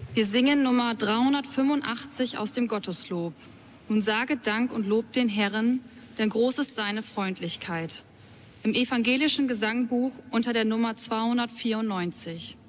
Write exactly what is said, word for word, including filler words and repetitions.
Wir singen Nummer dreihundertfünfundachtzig aus dem Gotteslob. Nun saget Dank und lobt den Herrn, denn groß ist seine Freundlichkeit. Im evangelischen Gesangbuch unter der Nummer zweihundertvierundneunzig.